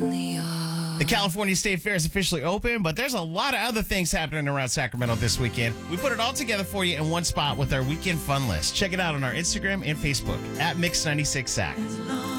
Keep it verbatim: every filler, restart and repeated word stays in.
The California State Fair is officially open, but there's a lot of other things happening around Sacramento this weekend. We put it all together for you in one spot with our weekend fun list. Check it out on our Instagram and Facebook at Mix ninety-six Sac.